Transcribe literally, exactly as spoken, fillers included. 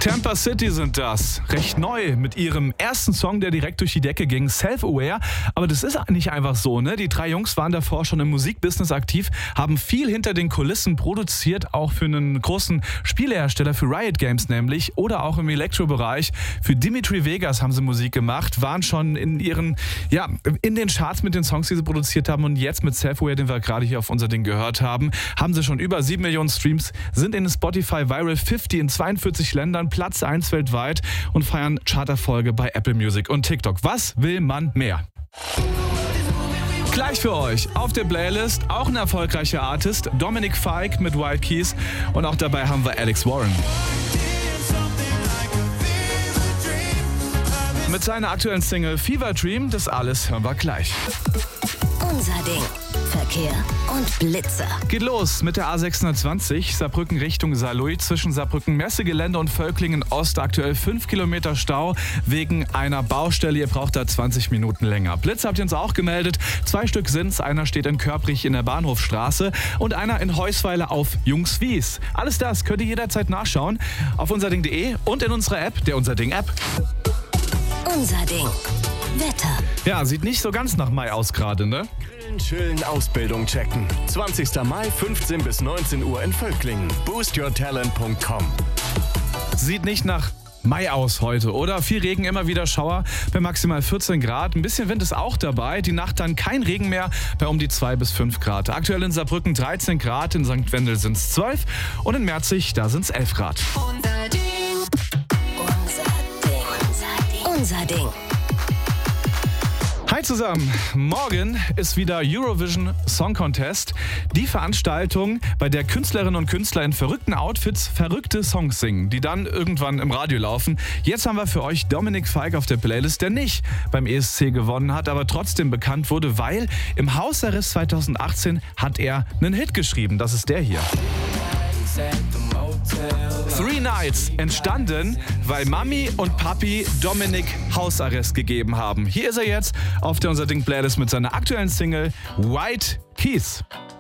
Tampa City sind das. Recht neu mit ihrem ersten Song, der direkt durch die Decke ging, Self-Aware. Aber das ist nicht einfach so, ne? Die drei Jungs waren davor schon im Musikbusiness aktiv, haben viel hinter den Kulissen produziert, auch für einen großen Spielehersteller, für Riot Games nämlich, oder auch im Elektro-Bereich. Für Dimitri Vegas haben sie Musik gemacht, waren schon in ihren, ja, in den Charts mit den Songs, die sie produziert haben, und jetzt mit Self-Aware, den wir gerade hier auf unser Ding gehört haben, haben sie schon über sieben Millionen Streams, sind in Spotify Viral fünfzig in zweiundvierzig Ländern, Platz eins weltweit und feiern Charterfolge bei Apple Music und TikTok. Was will man mehr? Gleich für euch auf der Playlist auch ein erfolgreicher Artist, Dominic Fike mit Wild Keys, und auch dabei haben wir Alex Warren. Mit seiner aktuellen Single Fever Dream, das alles hören wir gleich. Unser Ding. Verkehr und Blitzer. Geht los mit der A sechshundertzwanzig, Saarbrücken Richtung Saarlouis, zwischen Saarbrücken Messegelände und Völklingen Ost aktuell fünf Kilometer Stau wegen einer Baustelle. Ihr braucht da zwanzig Minuten länger. Blitz habt ihr uns auch gemeldet. Zwei Stück sind's. Einer steht in Körbrich in der Bahnhofstraße und einer in Heusweiler auf Jungswies. Alles das könnt ihr jederzeit nachschauen auf unserding punkt de und in unserer App, der Unser Ding App. Unser Ding. Wetter. Ja, sieht nicht so ganz nach Mai aus gerade, ne? Grillen, chillen, Ausbildung checken. zwanzigster Mai, fünfzehn bis neunzehn Uhr in Völklingen. boost your talent punkt com. Sieht nicht nach Mai aus heute, oder? Viel Regen, immer wieder Schauer bei maximal vierzehn Grad. Ein bisschen Wind ist auch dabei. Die Nacht dann kein Regen mehr bei um die zwei bis fünf Grad. Aktuell in Saarbrücken dreizehn Grad, in Sankt Wendel sind es zwölf und in Merzig, da sind es elf Grad. Unser Ding. Unser Ding. Unser Ding. Hi zusammen, morgen ist wieder Eurovision Song Contest, die Veranstaltung, bei der Künstlerinnen und Künstler in verrückten Outfits verrückte Songs singen, die dann irgendwann im Radio laufen. Jetzt haben wir für euch Dominic Fike auf der Playlist, der nicht beim E S C gewonnen hat, aber trotzdem bekannt wurde, weil im Hausarrest zweitausendachtzehn hat er einen Hit geschrieben. Das ist der hier. Three Nights, entstanden, weil Mami und Papi Dominic Hausarrest gegeben haben. Hier ist er jetzt auf der Unser Ding Playlist mit seiner aktuellen Single White Keys.